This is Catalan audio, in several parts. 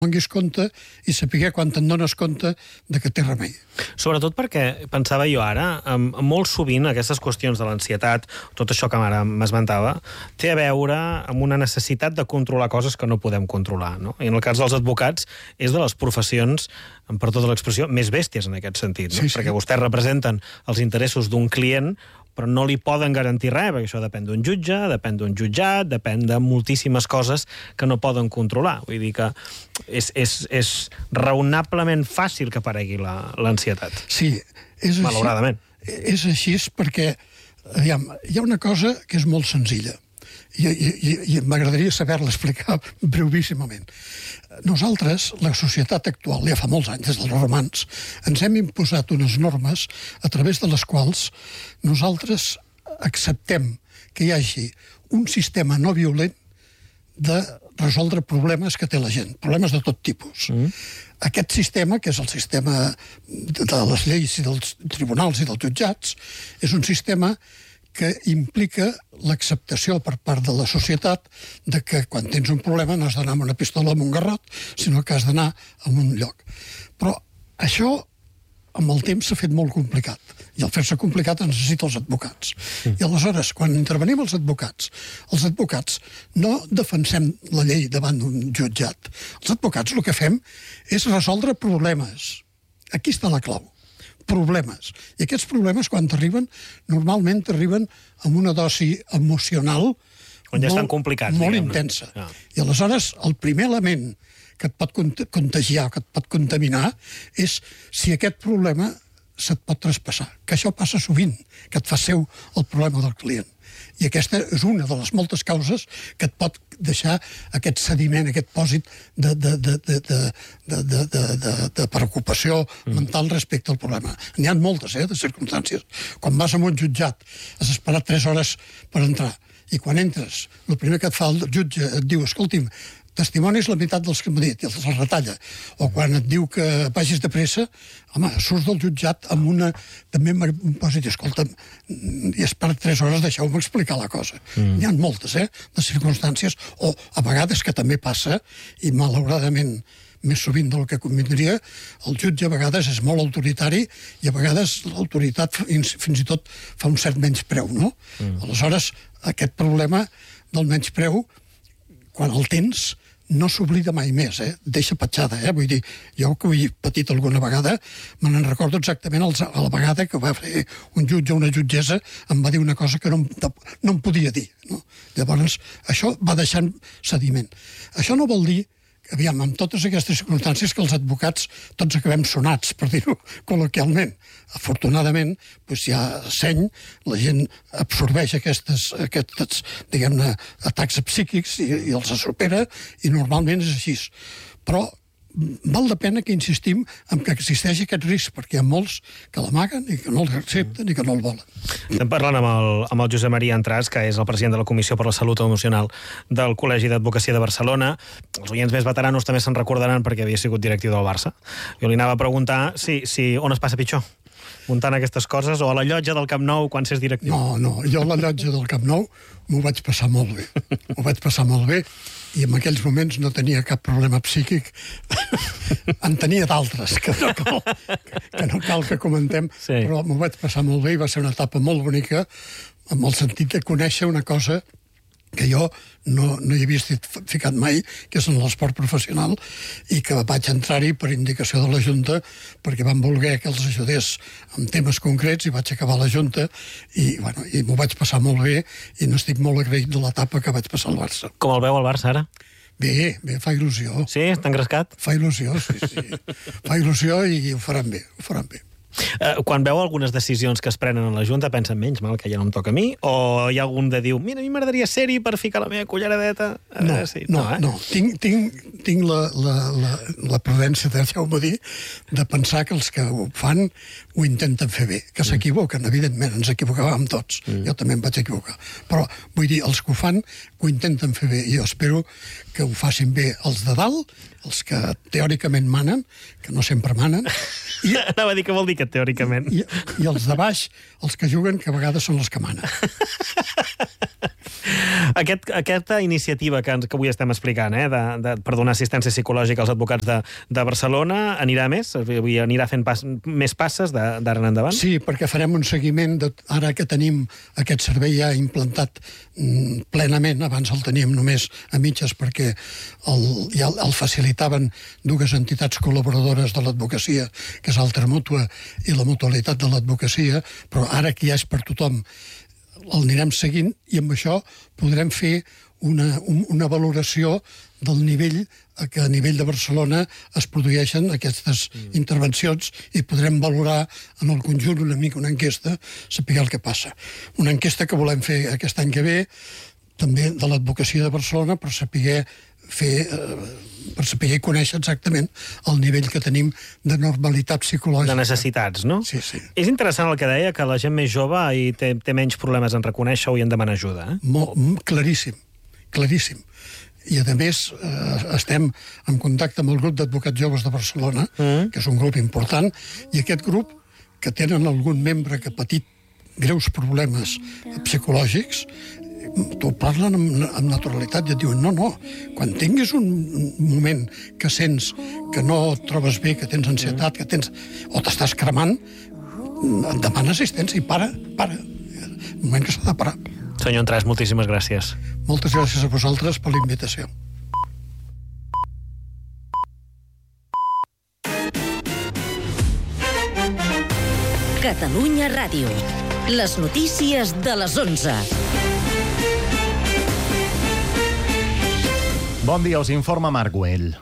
donguis compte i saber quan te'n dones compte de que té remei. Sobretot perquè, pensava jo ara, molt sovint aquestes qüestions de l'ansietat, tot això que ara m'esmentava, té a veure amb una necessitat de controlar coses que no podem controlar, no? I en el cas dels advocats és de les professions, per tota l'expressió, més bèsties en aquest sentit, no? Sí, sí. Perquè vostès representen els interessos d'un client, però no li poden garantir res, perquè això depèn d'un jutge, depèn d'un jutjat, depèn de moltíssimes coses que no poden controlar. Vull dir que és raonablement fàcil que aparegui l'ansietat. Sí, és així. Malauradament. És així perquè, aviam, hi ha una cosa que és molt senzilla i m'agradaria saber-la explicar brevíssimament. Nosaltres, la societat actual, ja fa molts anys, des dels romans, ens hem imposat unes normes a través de les quals nosaltres acceptem que hi hagi un sistema no violent de resoldre problemes que té la gent, problemes de tot tipus. Aquest sistema, que és el sistema de les lleis i dels tribunals i dels jutjats, és un sistema que implica l'acceptació per part de la societat de que quan tens un problema no has d'anar amb una pistola o amb un garrot, sinó que has d'anar a un lloc. Però això, amb el temps, s'ha fet molt complicat. I al fer-se complicat es necessita els advocats. I aleshores, quan intervenim els advocats no defensem la llei davant d'un jutjat. Els advocats el que fem és resoldre problemes. Aquí està la clau. Problemes. I aquests problemes, quan t'arriben, normalment t'arriben amb una dosi emocional quan ja estan complicats, molt intensa. I aleshores, el primer element que et pot contagiar, que et pot contaminar, és si aquest problema se't pot traspassar. Que això passa sovint, que et fa seu el problema del client. I aquesta és una de les moltes causes que et pot deixar aquest sediment, aquest pòsit de preocupació mental respecte al problema. N'hi ha moltes, de circumstàncies. Quan vas a un jutjat, has esperat 3 hores per entrar, i quan entres, el primer que et fa el jutge et diu, escolti'm, testimoni és la meitat dels que m'ha dit, i els retalla. O quan et diu que vagis de pressa, home, surts del jutjat amb una... També em posa i dir, escolta'm, he esperat 3 hores, deixeu-me explicar la cosa. N'hi ha moltes, de circumstàncies, o a vegades que també passa, i malauradament més sovint del que convindria, el jutge a vegades és molt autoritari i a vegades l'autoritat fins i tot fa un cert menyspreu, no? Aleshores, aquest problema del menyspreu, quan el tens, no s'oblida mai més, deixa petjada, Vull dir, jo que ho he patit alguna vegada, me n'en recordo exactament a la vegada que va fer un jutge o una jutgessa, em va dir una cosa que no em podia dir, no? Llavors, això va deixant sediment. Això no vol dir, aviam, amb totes aquestes circumstàncies, que els advocats tots acabem sonats, per dir-ho col·loquialment. Afortunadament, hi ha seny, la gent absorbeix aquests diguem-ne, atacs psíquics i els supera, i normalment és així. Però val la pena que insistim en que existeix aquest risc, perquè hi ha molts que l'amaguen i que no l'accepten i que no el volen. Estem parlant amb el Josep Maria Entràs, que és el president de la Comissió per la Salut Emocional del Col·legi d'Advocacia de Barcelona. Els oients més veteranos també se'n recordaran perquè havia sigut directiu del Barça. Jo li anava a preguntar si on es passa pitjor, muntant aquestes coses, o a la llotja del Camp Nou quan s'és directiu. No, jo a la llotja del Camp Nou m'ho vaig passar molt bé. M'ho vaig passar molt bé, i en aquells moments no tenia cap problema psíquic. En tenia d'altres, que no cal que comentem, però m'ho vaig passar molt bé i va ser una etapa molt bonica, amb el sentit de conèixer una cosa que jo no hi havia estat ficat mai, que és en l'esport professional, i que vaig entrar-hi per indicació de la Junta, perquè van voler que els ajudés en temes concrets, i vaig acabar a la Junta, i m'ho vaig passar molt bé, i n'estic molt agraït de l'etapa que vaig passar al Barça. Com el veu el Barça ara? Bé, fa il·lusió. Sí? Està engrescat? Fa il·lusió, sí. Fa il·lusió i ho faran bé, Quan veu algunes decisions que es prenen a la Junta, pensen, menys mal que ja no em toca a mi, o hi ha algun de diu, mira, a mi m'agradaria ser-hi per ficar la meva culleradeta? No. Tinc la prudència, deixeu-me dir, de pensar que els que ho fan ho intenten fer bé, que s'equivoquen, evidentment, ens equivocàvem tots, jo també em vaig equivocar, però vull dir, els que ho fan ho intenten fer bé, i jo espero que ho facin bé els de dalt, els que teòricament manen, que no sempre manen, Anava a dir què vol dir aquest teòricament. I els de baix, els que juguen, que a vegades són els que manen. Aquesta iniciativa que avui estem explicant, per donar assistència psicològica als advocats de Barcelona, anirà més? Anirà fent més passes d'ara en endavant? Sí, perquè farem un seguiment, ara que tenim aquest servei ja implantat plenament, abans el teníem només a mitges perquè el facilitaven dues entitats col·laboradores de l'advocacia, que és Altra Mútua i la Mutualitat de l'Advocacia, però ara que ja és per tothom, el anirem seguint i amb això podrem fer una valoració del nivell que a nivell de Barcelona es produeixen aquestes intervencions i podrem valorar en el conjunt una mica una enquesta, saber el que passa. Una enquesta que volem fer aquest any que ve, també de l'advocacia de Barcelona, per saber i conèixer exactament el nivell que tenim de normalitat psicològica. De necessitats, no? Sí, sí. És interessant el que deia, que la gent més jove té menys problemes en reconèixer-ho i en demanar ajuda. Claríssim, claríssim. I, a més, estem en contacte amb el grup d'advocats joves de Barcelona, que és un grup important, i aquest grup, que tenen algun membre que ha patit greus problemes psicològics, t'ho parlen amb naturalitat i et diuen no, quan tinguis un moment que sents que no et trobes bé, que tens ansietat, o t'estàs cremant, demana assistència i para. Un moment que s'ha de parar. Senyor Entràs, moltíssimes gràcies. Moltes gràcies a vosaltres per la invitació. Catalunya Ràdio. Les notícies de les 11. Bon dia, us informa Marc Güell.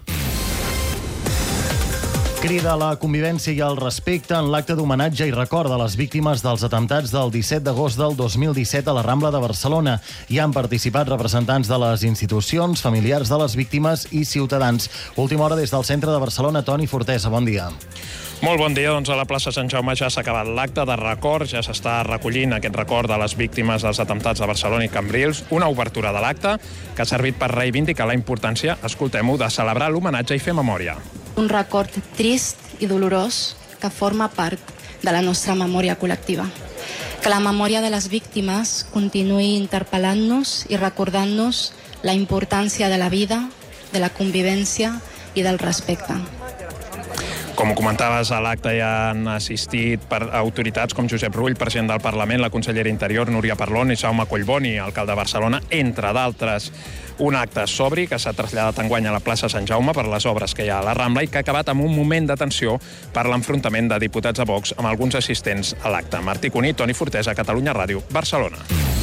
Crida a la convivència i al respecte en l'acte d'homenatge i record a les víctimes dels atemptats del 17 d'agost del 2017 a la Rambla de Barcelona. Hi han participat representants de les institucions, familiars de les víctimes i ciutadans. Última hora des del centre de Barcelona, Toni Fortesa, bon dia. Molt bon dia, doncs a la plaça Sant Jaume ja s'ha acabat l'acte de record, ja s'està recollint aquest record de les víctimes dels atemptats de Barcelona i Cambrils, una obertura de l'acte que ha servit per reivindicar la importància, escoltem-ho, de celebrar l'homenatge i fer memòria. Un record trist i dolorós que forma part de la nostra memòria col·lectiva. Que la memòria de les víctimes continuï interpel·lant-nos i recordant-nos la importància de la vida, de la convivència i del respecte. Com comentaves, a l'acte hi han assistit autoritats com Josep Rull, president del Parlament, la consellera Interior, Núria Parlon i Jaume Collboni, alcalde de Barcelona, entre d'altres. Un acte sobri que s'ha traslladat enguany a la plaça Sant Jaume per les obres que hi ha a la Rambla i que ha acabat amb un moment de tensió per l'enfrontament de diputats de Vox amb alguns assistents a l'acte. Martí Cuní, Toni Fortesa, Catalunya Ràdio, Barcelona.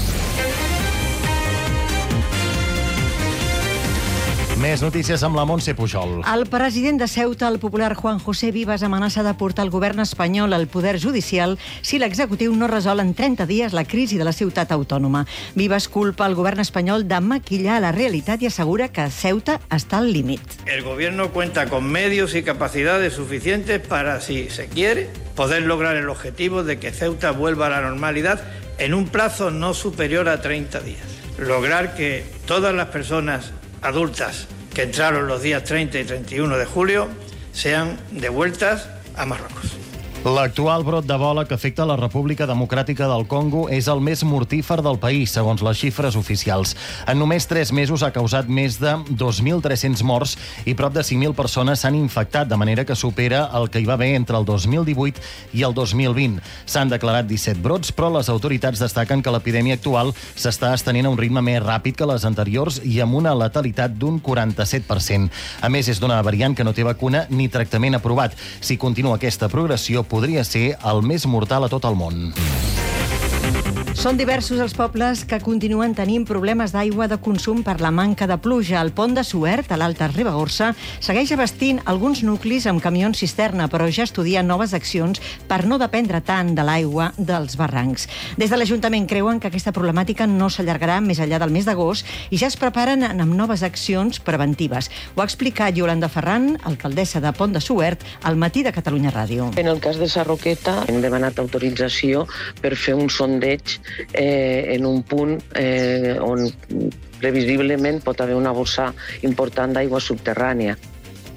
Més notícies amb la Montse Pujol. El president de Ceuta, el popular Juan José Vivas, amenaça de portar el govern espanyol al poder judicial si l'executiu no resol en 30 dies la crisi de la ciutat autònoma. Vivas culpa el govern espanyol de maquillar la realitat i assegura que Ceuta està al límit. El gobierno cuenta con medios y capacidades suficientes para, si se quiere, poder lograr el objetivo de que Ceuta vuelva a la normalidad en un plazo no superior a 30 días. Lograr que todas las personas adultas que entraron los días 30 y 31 de julio sean devueltas a Marruecos. L'actual brot d'Ebola que afecta la República Democràtica del Congo és el més mortífer del país, segons les xifres oficials. En només 3 mesos ha causat més de 2.300 morts i prop de 5.000 persones s'han infectat, de manera que supera el que hi va haver entre el 2018 i el 2020. S'han declarat 17 brots, però les autoritats destaquen que l'epidèmia actual s'està estenent a un ritme més ràpid que les anteriors i amb una letalitat d'un 47%. A més, és d'una variant que no té vacuna ni tractament aprovat. Si continua aquesta progressió, podria ser el més mortal a tot el món. Són diversos els pobles que continuen tenint problemes d'aigua de consum per la manca de pluja. El pont de Suert, a l'Alta Ribagorça, segueix abastint alguns nuclis amb camions cisterna, però ja estudia noves accions per no dependre tant de l'aigua dels barrancs. Des de l'Ajuntament creuen que aquesta problemàtica no s'allargarà més enllà del mes d'agost i ja es preparen amb noves accions preventives. Ho ha explicat Yolanda Ferran, alcaldessa de Pont de Suert, al Matí de Catalunya Ràdio. En el cas de Sarroqueta hem demanat autorització per fer un sondeig en un punt on previsiblement pot haver una bossa important d'aigua subterrània.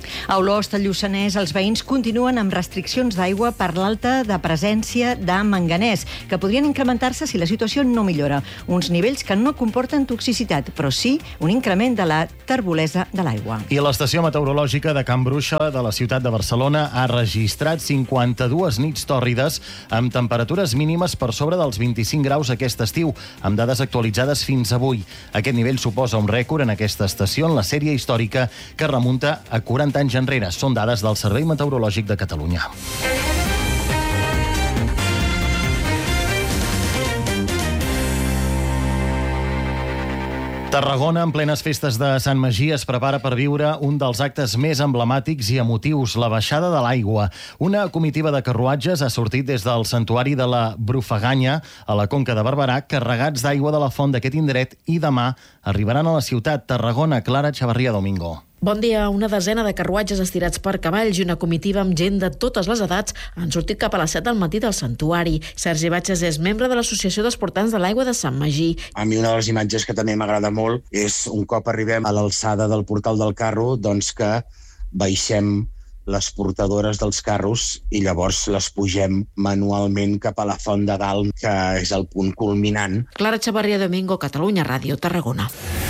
A Olost, al Lluçanès, els veïns continuen amb restriccions d'aigua per l'alta de presència de manganès, que podrien incrementar-se si la situació no millora. Uns nivells que no comporten toxicitat, però sí un increment de la terbolesa de l'aigua. I l'estació meteorològica de Can Bruixa de la ciutat de Barcelona ha registrat 52 nits tòrrides amb temperatures mínimes per sobre dels 25 graus aquest estiu, amb dades actualitzades fins avui. Aquest nivell suposa un rècord en aquesta estació en la sèrie històrica que remunta a 40 anys enrere. Són dades del Servei Meteorològic de Catalunya. Tarragona, en plenes festes de Sant Magí, es prepara per viure un dels actes més emblemàtics i emotius, la baixada de l'aigua. Una comitiva de carruatges ha sortit des del santuari de la Brufaganya, a la Conca de Barberà, carregats d'aigua de la font d'aquest indret, i demà arribaran a la ciutat. Tarragona, Clara Chavarría Domingo. Bon dia. Una desena de carruatges estirats per cavalls i una comitiva amb gent de totes les edats han sortit cap a les 7 del matí del santuari. Sergi Batxes és membre de l'Associació d'Esportants de l'Aigua de Sant Magí. A mi una de les imatges que també m'agrada molt és un cop arribem a l'alçada del portal del carro, doncs que baixem les portadores dels carros i llavors les pugem manualment cap a la font de dalt, que és el punt culminant. Clara Chavarría Domingo, Catalunya Ràdio, Tarragona.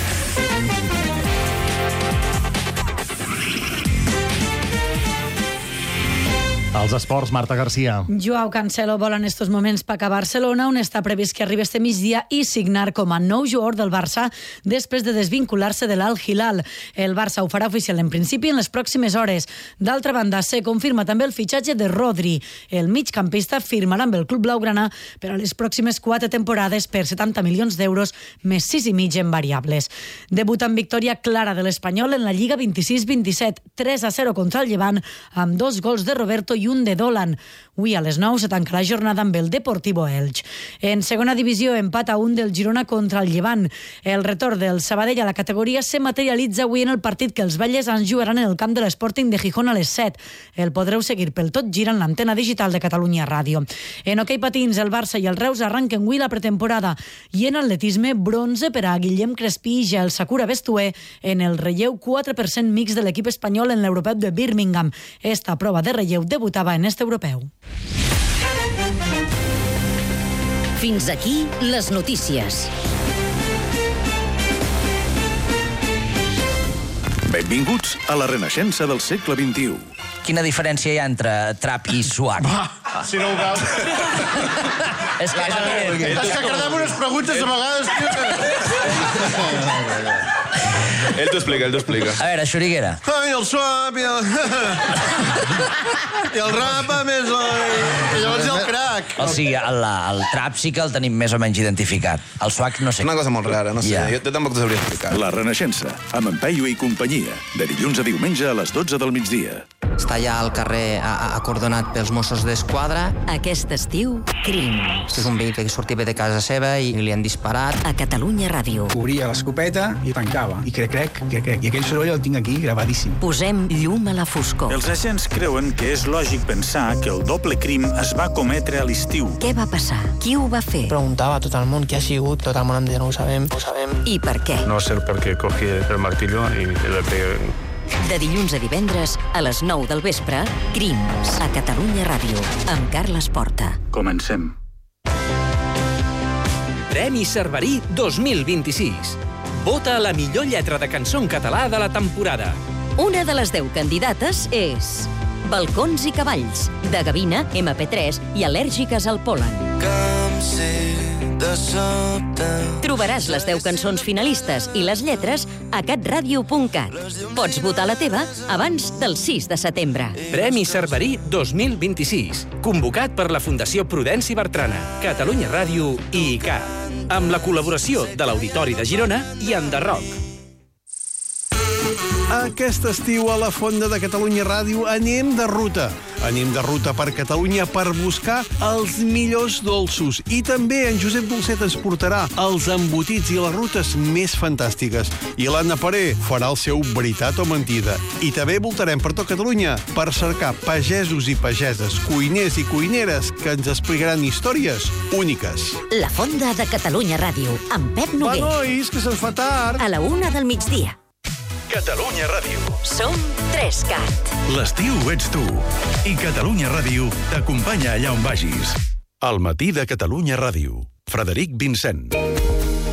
Els esports, Marta García. Joao Cancelo vol en estos moments pacar a Barcelona, on està previst que arribi este migdia i signar com a nou jugador del Barça després de desvincular-se de l'Al-Hilal. El Barça ho farà oficial en principi en les pròximes hores. D'altra banda, se confirma també el fitxatge de Rodri. El migcampista firmarà amb el club blaugrana per a les pròximes 4 temporades per 70 milions d'euros més 6,5 en variables. Debuta amb victòria clara de l'Espanyol en la Lliga 26-27, 3-0 contra el Llevant, amb 2 gols de Roberto i un de Dolan. Avui a les 9 se tanca la jornada amb el Deportivo Elx. En segona divisió, empat a 1 del Girona contra el Llevant. El retorn del Sabadell a la categoria se materialitza avui en el partit que els vallesans jugaran en el camp de l'Sporting de Gijón a les 7. El podreu seguir pel Tot Gira en l'antena digital de Catalunya Ràdio. En hoquei patins, el Barça i el Reus arrenquen avui la pretemporada. I en atletisme, bronze per a Guillem Crespí i Gel Sakura Bestué en el relleu 4% mix de l'equip espanyol en l'Europeu de Birmingham. Esta prova de relleu debutava en este europeu. Fins aquí les notícies. Benvinguts a la renaixença del segle XXI. Quina diferència hi ha entre trap i swag? Si no ho veus... És que cardem unes preguntes a vegades, tio. Ell t'ho explica. A veure, Xuriguera. Ai, el swap i el... I el rap, a més, i llavors el crack. O sigui, el trap sí que el tenim més o menys identificat. El swag no sé. Una cosa molt rara, no sé. Jo tampoc t'ho sabria explicar. La renaixença, amb en Peyu i companyia. De dilluns a diumenge a les 12 del migdia. Està allà al carrer acordonat pels Mossos d'Esquadra. Aquest estiu, Crims. És un veí que sortia de casa seva i li han disparat. A Catalunya Ràdio. Obria l'escopeta i tancava. I crec. I aquell soroll el tinc aquí gravadíssim. Posem llum a la foscor. Els agents creuen que és lògic pensar que el doble crim es va cometre a l'estiu. Què va passar? Qui ho va fer? Preguntava a tot el món qui ha sigut. Tot el món em deia no ho sabem. I per què? No sé per què cogí el martillo i le pegué. De dilluns a divendres, a les 9 del vespre, Crims, a Catalunya Ràdio, amb Carles Porta. Comencem. Premi Cerverí 2026. Vota a la millor lletra de cançó en català de la temporada. Una de les 10 candidates és Balcons i cavalls, de Gavina, MP3 i Al·lèrgiques al pol·len. De sobte. Trobaràs les 10 cançons finalistes i les lletres a catradio.cat. Pots votar la teva abans del 6 de setembre. Premi Cerverí 2026. Convocat per la Fundació Prudenci Bertrana, Catalunya Ràdio i ICAT. Amb la col·laboració de l'Auditori de Girona i Enderroc. Aquest estiu a la Fonda de Catalunya Ràdio anem de ruta. Anem de ruta per Catalunya per buscar els millors dolços. I també en Josep Dolcet ens portarà els embotits i les rutes més fantàstiques. I l'Anna Paré farà el seu Veritat o Mentida. I també voltarem per tot Catalunya per cercar pagesos i pageses, cuiners i cuineres que ens explicaran històries úniques. La Fonda de Catalunya Ràdio, amb Pep Noguer. Va, nois, que se'ns fa tard. A la 1 del migdia. Catalunya Ràdio. Som 3CAT. L'estiu ets tu. I Catalunya Ràdio t'acompanya allà on vagis. Al matí de Catalunya Ràdio. Frederic Vincent.